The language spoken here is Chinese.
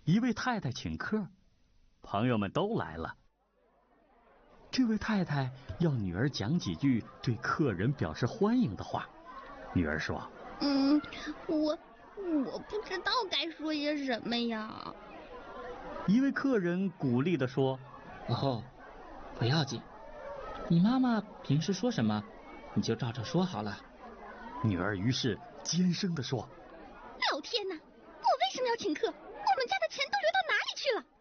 一位太太请客，朋友们都来了。这位太太要女儿讲几句对客人表示欢迎的话。女儿说： 我不知道该说些什么呀。 一位客人鼓励地说： 哦，不要紧，你妈妈平时说什么你就照着说好了。 女儿于是尖声地说： 老天哪，我为什么要请客？我们家的钱都流到哪里去了？